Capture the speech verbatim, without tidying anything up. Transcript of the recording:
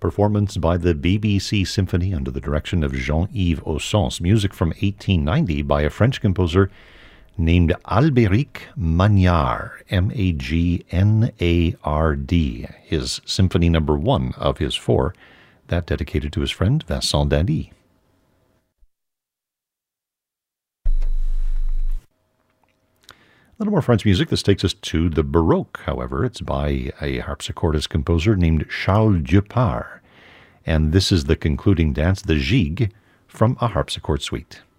performance by the B B C Symphony under the direction of Jean-Yves Ossonce, music from eighteen ninety by a French composer named Albéric Magnard, M A G N A R D, his symphony number one of his four, that dedicated to his friend Vincent Dany. A little more French music. This takes us to the Baroque, however. It's by a harpsichordist composer named Charles Dupart. And this is the concluding dance, the Gigue, from a harpsichord suite.